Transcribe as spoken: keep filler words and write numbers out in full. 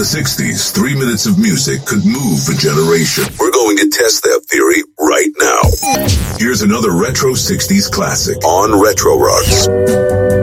sixties, three minutes of music could move a generation. We're going to test that theory right now. Here's another retro sixties classic on Retro Rocks.